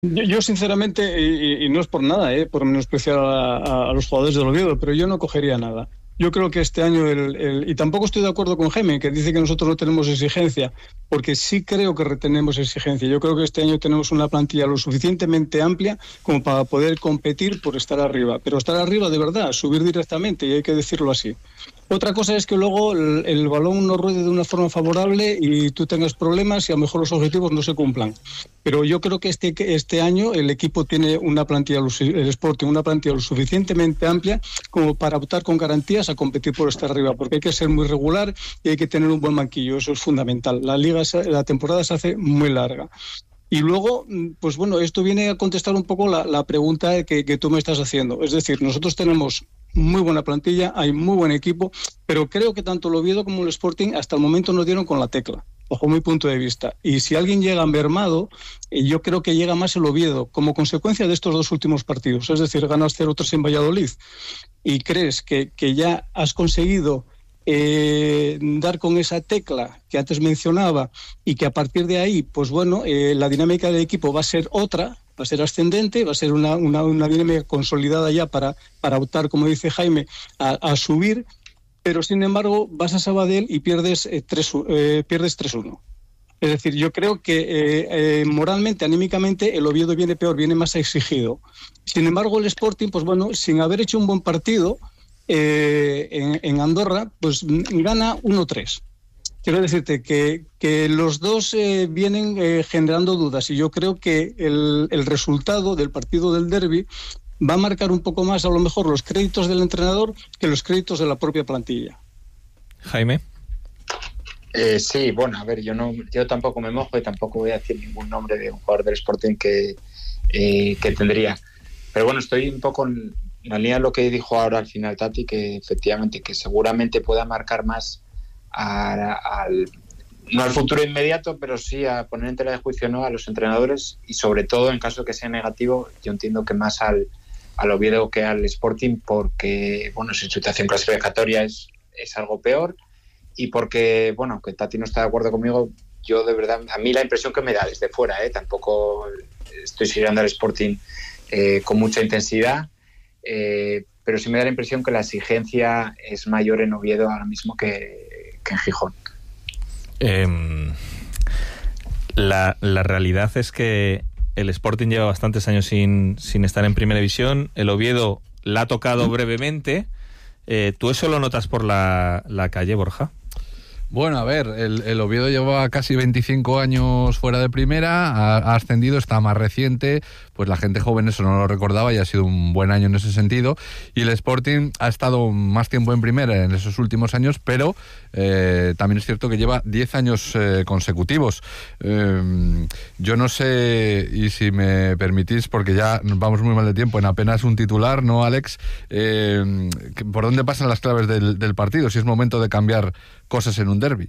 Yo sinceramente, y no es por nada, por menospreciar a los jugadores del Oviedo, pero yo no cogería nada. Yo creo que este año, y tampoco estoy de acuerdo con Jaime, que dice que nosotros no tenemos exigencia, porque sí creo que retenemos exigencia. Yo creo que este año tenemos una plantilla lo suficientemente amplia como para poder competir por estar arriba, pero estar arriba de verdad, subir directamente, y hay que decirlo así. Otra cosa es que luego el balón no ruede de una forma favorable y tú tengas problemas y a lo mejor los objetivos no se cumplan. Pero yo creo que este año el equipo tiene una plantilla, el Sporting, una plantilla lo suficientemente amplia como para optar con garantías a competir por estar arriba, porque hay que ser muy regular y hay que tener un buen banquillo, eso es fundamental. La temporada se hace muy larga. Y luego, pues bueno, esto viene a contestar un poco la pregunta que tú me estás haciendo. Es decir, nosotros tenemos muy buena plantilla, hay muy buen equipo, pero creo que tanto el Oviedo como el Sporting hasta el momento no dieron con la tecla, bajo mi punto de vista. Y si alguien llega mermado, yo creo que llega más el Oviedo, como consecuencia de estos dos últimos partidos. Es decir, ganas 0-3 en Valladolid y crees que ya has conseguido dar con esa tecla que antes mencionaba y que a partir de ahí, pues bueno, la dinámica del equipo va a ser otra, va a ser ascendente, va a ser una dinámica consolidada ya para optar, como dice Jaime, a subir, pero sin embargo vas a Sabadell y pierdes 3-1. Es decir, yo creo que moralmente, anímicamente, el Oviedo viene peor, viene más exigido. Sin embargo, el Sporting, pues bueno, sin haber hecho un buen partido en Andorra, pues gana 1-3. Quiero decirte que los dos vienen generando dudas y yo creo que el resultado del partido del derbi va a marcar un poco más a lo mejor los créditos del entrenador que los créditos de la propia plantilla. Jaime. Sí, bueno, a ver, yo tampoco me mojo y tampoco voy a decir ningún nombre de un jugador del Sporting que tendría. Pero bueno, estoy un poco en la línea de lo que dijo ahora al final Tati, que efectivamente, que seguramente pueda marcar más no al futuro inmediato, pero sí a poner en tela de juicio, ¿no?, a los entrenadores y sobre todo, en caso de que sea negativo, yo entiendo que más al Oviedo que al Sporting, porque, bueno, su situación clasificatoria es algo peor. Y porque, bueno, que Tati no está de acuerdo conmigo, yo de verdad, a mí la impresión que me da desde fuera, tampoco estoy siguiendo al Sporting con mucha intensidad, pero sí me da la impresión que la exigencia es mayor en Oviedo ahora mismo que en Gijón. La realidad es que el Sporting lleva bastantes años sin estar en primera división, el Oviedo la ha tocado brevemente. ¿Tú eso lo notas por la calle, Borja? Bueno, a ver, el Oviedo lleva casi 25 años fuera de primera, ha ascendido, está más reciente, pues la gente joven eso no lo recordaba y ha sido un buen año en ese sentido. Y el Sporting ha estado más tiempo en primera en esos últimos años, pero también es cierto que lleva 10 años consecutivos. Yo no sé, y si me permitís, porque ya nos vamos muy mal de tiempo, en apenas un titular, ¿no, Alex? ¿Por dónde pasan las claves del partido? Si es momento de cambiar cosas en un derbi.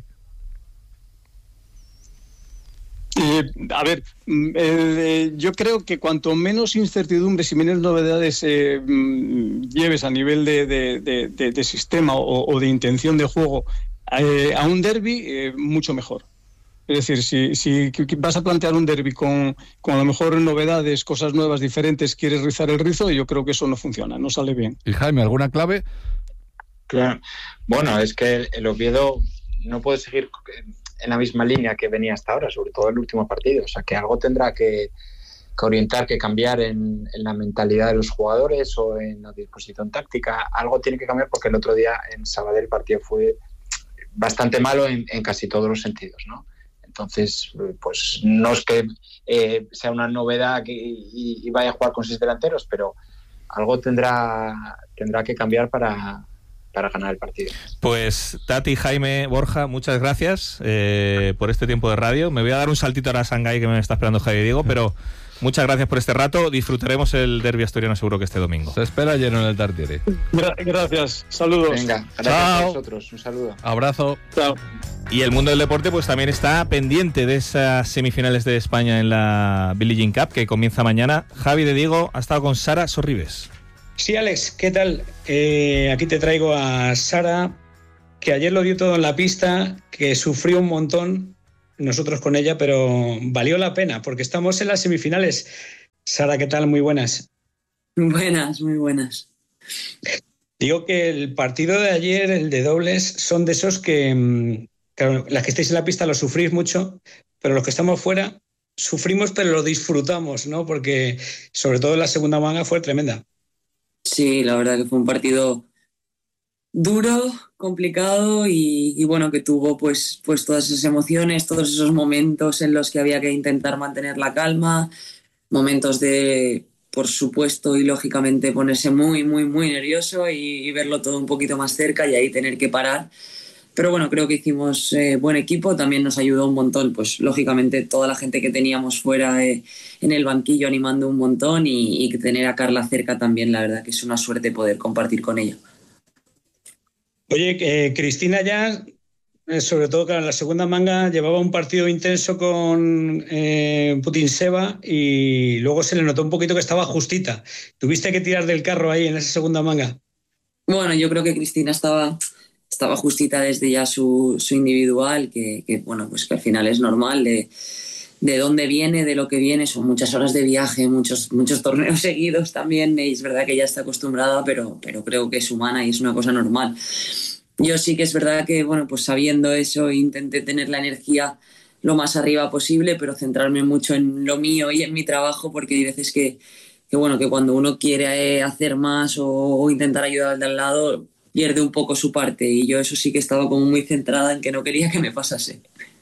A ver, yo creo que cuanto menos incertidumbres y menos novedades lleves a nivel de sistema o de intención de juego a un derbi, mucho mejor. Es decir, si vas a plantear un derbi con a lo mejor novedades, cosas nuevas, diferentes, quieres rizar el rizo, yo creo que eso no funciona, no sale bien. ¿Y Jaime, alguna clave? Claro. Bueno, es que el Oviedo no puede seguir en la misma línea que venía hasta ahora, sobre todo en el último partido. O sea, que algo tendrá que orientar, que cambiar en la mentalidad de los jugadores o en la disposición táctica. Algo tiene que cambiar porque el otro día en Sabadell el partido fue bastante malo en casi todos los sentidos, ¿no? Entonces, pues no es que sea una novedad y vaya a jugar con 6 delanteros, pero algo tendrá que cambiar para ganar el partido. Pues Tati, Jaime, Borja, muchas gracias por este tiempo de radio. Me voy a dar un saltito ahora a Shanghái, que me está esperando Javi y Diego, pero muchas gracias por este rato. Disfrutaremos el derbi asturiano seguro que este domingo. Se espera lleno en el Tartiere. Gracias, saludos. Venga, gracias. Chao. A vosotros, un saludo. Abrazo. Chao. Y el mundo del deporte pues también está pendiente de esas semifinales de España en la Billie Jean Cup, que comienza mañana. Javi de Diego ha estado con Sara Sorribes. Sí, Alex, ¿qué tal? Aquí te traigo a Sara, que ayer lo dio todo en la pista, que sufrió un montón, nosotros con ella, pero valió la pena, porque estamos en las semifinales. Sara, ¿qué tal? Muy buenas. Buenas, muy buenas. Digo que el partido de ayer, el de dobles, son de esos que, claro, las que estáis en la pista lo sufrís mucho, pero los que estamos fuera sufrimos, pero lo disfrutamos, ¿no? Porque sobre todo la segunda manga fue tremenda. Sí, la verdad que fue un partido duro, complicado y bueno, que tuvo pues todas esas emociones, todos esos momentos en los que había que intentar mantener la calma, momentos de, por supuesto y lógicamente, ponerse muy, muy, muy nervioso y verlo todo un poquito más cerca y ahí tener que parar. Pero bueno, creo que hicimos buen equipo, también nos ayudó un montón, pues lógicamente toda la gente que teníamos fuera en el banquillo animando un montón y tener a Carla cerca también, la verdad que es una suerte poder compartir con ella. Oye, Cristina ya, sobre todo claro, en la segunda manga, llevaba un partido intenso con Putintseva y luego se le notó un poquito que estaba justita. ¿Tuviste que tirar del carro ahí en esa segunda manga? Bueno, yo creo que Cristina estaba justita desde ya su individual, que bueno, pues que al final es normal de dónde viene, de lo que viene, son muchas horas de viaje, muchos torneos seguidos también, y es verdad que ella está acostumbrada, pero creo que es humana y es una cosa normal. Yo sí que es verdad que, bueno, pues sabiendo eso, intenté tener la energía lo más arriba posible, pero centrarme mucho en lo mío y en mi trabajo, porque hay veces que bueno, que cuando uno quiere hacer más o intentar ayudar al de al lado, pierde un poco su parte, y yo eso sí que estaba como muy centrada en que no quería que me pasase.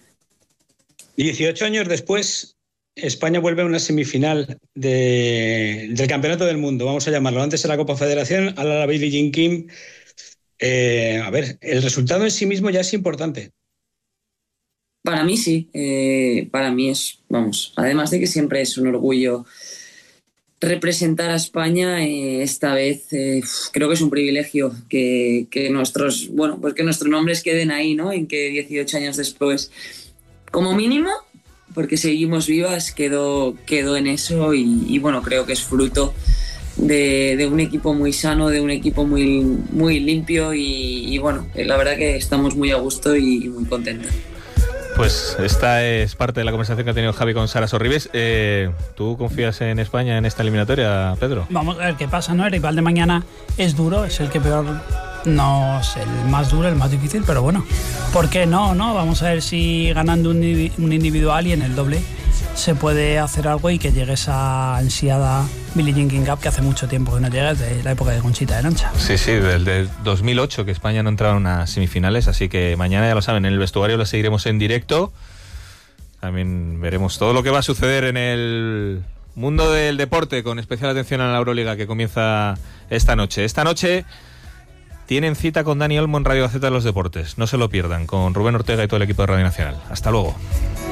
18 años después, España vuelve a una semifinal del Campeonato del Mundo, vamos a llamarlo. Antes era la Copa Federación, ahora la Billie Jean King. A ver, el resultado en sí mismo ya es importante. Para mí sí, para mí es, vamos, además de que siempre es un orgullo representar a España, esta vez creo que es un privilegio que nuestros, bueno, pues que nuestros nombres queden ahí, ¿no? En que 18 años después, como mínimo, porque seguimos vivas, quedó en eso y bueno, creo que es fruto de un equipo muy sano, de un equipo muy, muy limpio y bueno, la verdad que estamos muy a gusto y muy contentos. Pues esta es parte de la conversación que ha tenido Javi con Sara Sorribes. ¿Tú confías en España en esta eliminatoria, Pedro? Vamos a ver qué pasa, ¿no? El rival de mañana es duro, es el que peor, no es el más duro, el más difícil, pero bueno, ¿por qué no? Vamos a ver si ganando un individual y en el doble se puede hacer algo y que llegue esa ansiada Billie Jean King Cup que hace mucho tiempo que no llega, desde la época de Conchita de Lancha. Sí, desde 2008 que España no entraba en unas semifinales, así que mañana ya lo saben, en el vestuario la seguiremos en directo. También veremos todo lo que va a suceder en el mundo del deporte, con especial atención a la Euroliga que comienza esta noche. Esta noche tienen cita con Dani Olmo en Radio Gaceta de los Deportes. No se lo pierdan, con Rubén Ortega y todo el equipo de Radio Nacional. Hasta luego.